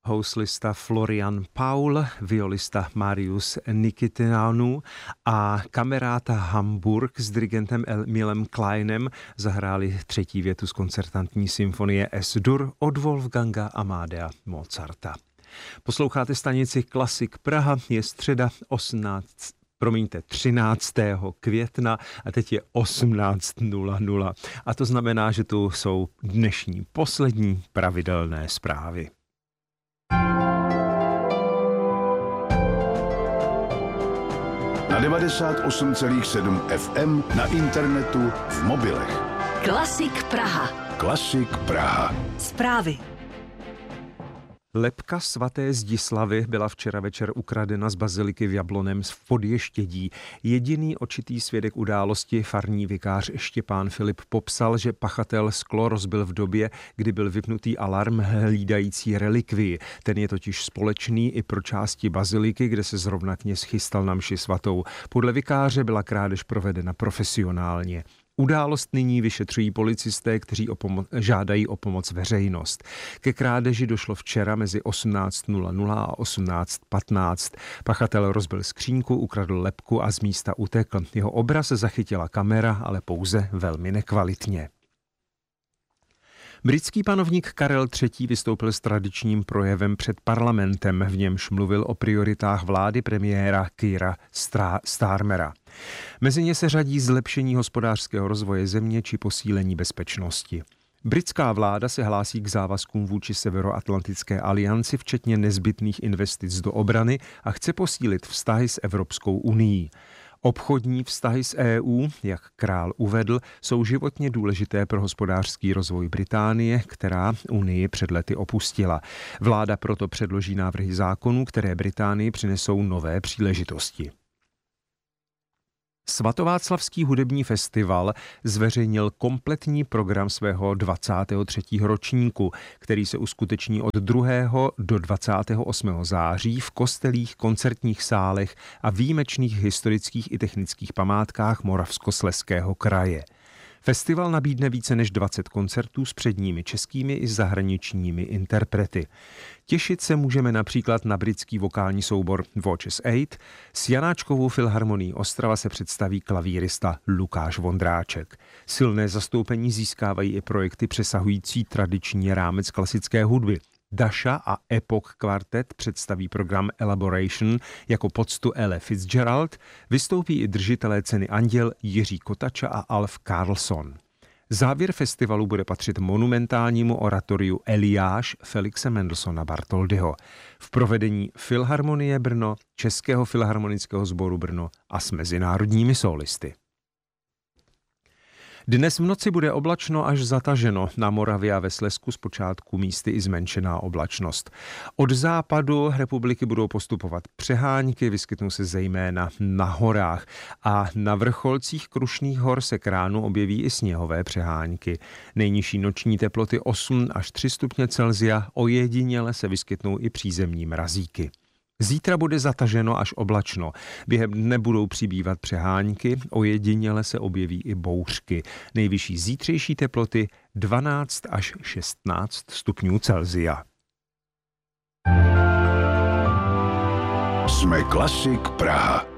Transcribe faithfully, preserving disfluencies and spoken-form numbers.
houslista Florian Paul, violista Marius Nikitinanu a kameráta Hamburg s dirigentem Emilem Kleinem zahráli třetí větu z koncertantní symfonie S-dur od Wolfganga Amadea Mozarta. Posloucháte stanici Klasik Praha, je středa osmnáct promiňte, třináctého května a teď je osmnáct nula nula. A to znamená, že tu jsou dnešní poslední pravidelné zprávy. Na devadesát osm celá sedm F M, na internetu, v mobilech. Klasik Praha. Klasik Praha. Zprávy. Lebka svaté Zdislavy byla včera večer ukradena z baziliky v Jablonnem v Podještědí. Jediný očitý svědek události, farní vikář Štěpán Filip, popsal, že pachatel sklo rozbil v době, kdy byl vypnutý alarm hlídající relikvii. Ten je totiž společný i pro části baziliky, kde se zrovna kněz chystal na mši svatou. Podle vikáře byla krádež provedena profesionálně. Událost nyní vyšetřují policisté, kteří o pomo- žádají o pomoc veřejnost. Ke krádeži došlo včera mezi osmnáct nula nula a osmnáct patnáct. Pachatel rozbil skřínku, ukradl lebku a z místa utekl. Jeho obraz zachytila kamera, ale pouze velmi nekvalitně. Britský panovník Karel třetí. vystoupil s tradičním projevem před parlamentem, v němž mluvil o prioritách vlády premiéra Keira Starmera. Mezi ně se řadí zlepšení hospodářského rozvoje země či posílení bezpečnosti. Britská vláda se hlásí k závazkům vůči Severoatlantické alianci, včetně nezbytných investic do obrany, a chce posílit vztahy s Evropskou unií. Obchodní vztahy s E U, jak král uvedl, jsou životně důležité pro hospodářský rozvoj Británie, která Unii před lety opustila. Vláda proto předloží návrhy zákonů, které Británii přinesou nové příležitosti. Svatováclavský hudební festival zveřejnil kompletní program svého dvacátého třetího ročníku, který se uskuteční od druhého do dvacátého osmého září v kostelích, koncertních sálech a výjimečných historických i technických památkách Moravskoslezského kraje. Festival nabídne více než dvacet koncertů s předními českými i zahraničními interprety. Těšit se můžeme například na britský vokální soubor Voices osm. S Janáčkovou filharmonií Ostrava se představí klavírista Lukáš Vondráček. Silné zastoupení získávají i projekty přesahující tradiční rámec klasické hudby. Dasha a Epoch Quartet představí program Elaboration jako poctu Ella Fitzgerald, vystoupí i držitelé ceny Anděl Jiří Kotača a Alf Karlsson. Závěr festivalu bude patřit monumentálnímu oratoriu Eliáš Felixe Mendelssohna Bartholdyho v provedení Filharmonie Brno, Českého filharmonického sboru Brno a s mezinárodními solisty. Dnes v noci bude oblačno až zataženo, na Moravě a ve Slezsku zpočátku místy i zmenšená oblačnost. Od západu republiky budou postupovat přehánky, vyskytnou se zejména na horách a na vrcholcích Krušných hor se k ránu objeví i sněhové přehánky. Nejnižší noční teploty osm až tři stupně Celsia, ojediněle se vyskytnou i přízemní mrazíky. Zítra bude zataženo až oblačno. Během dne budou přibývat přehánky, ojediněle se objeví i bouřky. Nejvyšší zítřejší teploty dvanáct až šestnáct stupňů Celsia. Jsme Klasik Praha.